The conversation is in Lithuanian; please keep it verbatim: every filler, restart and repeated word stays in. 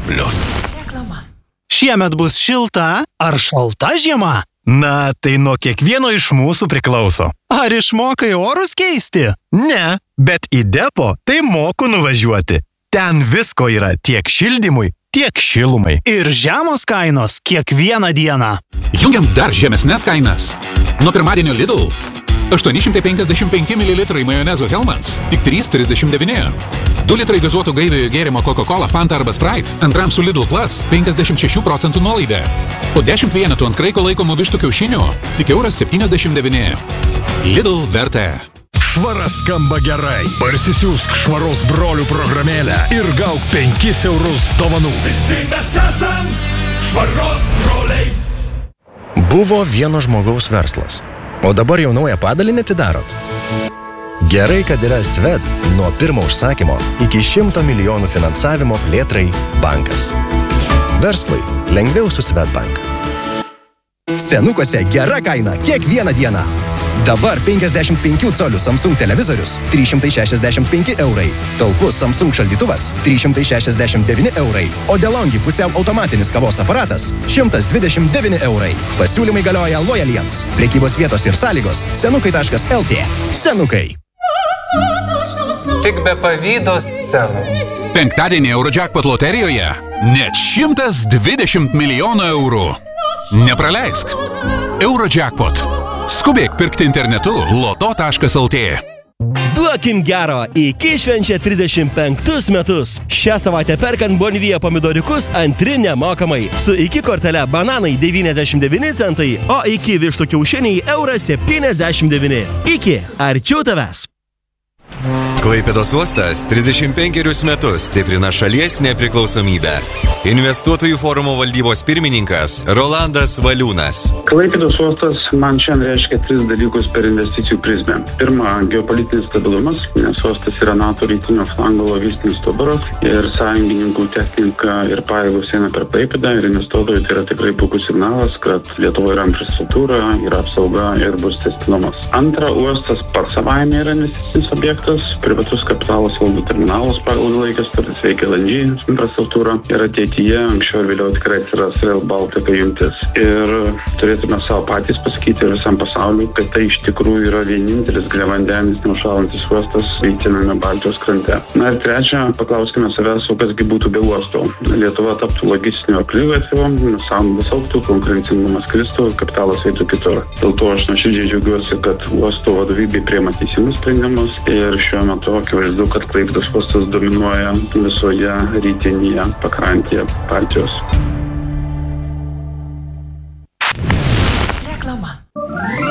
plius. Šiemet bus šilta ar šalta žiema? Na, tai nuo kiekvieno iš mūsų priklauso. Ar išmokai orus keisti? Ne, bet į depo tai moku nuvažiuoti. Ten visko yra tiek šildymui, tiek šilumai. Ir žemos kainos kiekvieną dieną. Jungiam dar žemesnes kainas. Nuo pirmadienio Lidl. aštuoni šimtai penkiasdešimt penki mililitrai majonezo Hellmann's. Tik trys trisdešimt devyni. du litrai gazuoto gaiviojo gėrimo Coca-Cola, Fanta arba Sprite. Antram su Lidl Plus penkiasdešimt šešių procentų nuolaida. O dešimt vienetų ant kraiko laikomų vištų kiaušinių. Tik euras septyniasdešimt devyni. Lidl vertė. Švaras skamba gerai. Parsisiųsk Švaros brolių programėlę ir gauk penkis eurus dovanų. Visi mes esam Švaros broliai. Buvo vieno žmogaus verslas, o dabar jau naują padalinį atidarot. Gerai, kad yra Svet nuo pirmo užsakymo iki šimto milijonų finansavimo plėtrai bankas. Verslui lengviau su Svetbank. Senukose gera kaina kiekvieną dieną. Dabar penkiasdešimt penkių colių Samsung televizorius trys šimtai šešiasdešimt penki eurai. Talpus Samsung šaldytuvas trys šimtai šešiasdešimt devyni eurai. O DeLonghi pusiau automatinis kavos aparatas šimtas dvidešimt devyni eurai. Pasiūlymai galioja lojaliems. Prekybos vietos ir sąlygos senukai taškas el tė. Senukai. Tik be pavydos scenų. Penktadienį Eurojackpot loterijoje net šimtas dvidešimt milijonų eurų. Nepraleisk. Eurojackpot. Skubėk pirkti internetu loto taškas el tė. Duokim gero, iki švenčia trisdešimt penktus metus. Šią savaitę perkant Bonvija pomidoriukus antri nemokamai. Su iki kortele bananai devyniasdešimt devyni centai, o iki vištų kiaušiniai euras septyniasdešimt devyni. Iki, arčiau tavęs. Klaipėdos uostas trisdešimt penkerius metus stiprina šalies nepriklausomybę. Investuotojų forumo valdybos pirmininkas Rolandas Valiūnas. Klaipėdos uostas man šiandien reiškia tris dalykus per investicijų prizmę. Pirma, geopolitinis stabilumas, nes uostas yra NATO rytinio flango logistinis stuburas ir sąjungininkų technika ir pajėgos eina per Klaipėdą ir investuotojų tai yra tikrai puikus signalas, kad Lietuvoje yra infrastruktūra, yra apsauga ir bus tęstinumas. Antra, uostas pats savaime yra investicinis objektas, privatus kapitalas valdo terminalas pagal ilgalaikės sutartis, veikia L N G infrastruktūra ir ateityje anksčiau ir vėliau tikrai atsiras Rail Baltica jungtis. Ir turėtume savo patys pasakyti visam pasauliu, kad tai iš tikrųjų yra vienintelis giliavandenis neužšąlantis uostas rytiniame Baltijos krante. Na ir trečia, paklauskime savęs, o kasgi būtų be uosto. Lietuva taptų logistinio akligatviu, sąnaudos augtų, konkurencingumas kristų, kapitalas eitų kitur. Dėl to aš nuoširdžiai džiaugiuosi, kad uosto vadovybė priima teisingus sprendimus ir šiuo metu akivaizdu, kad Klaipėdos uostas dominuoja visoje rytinėje pakrantėje Baltijos.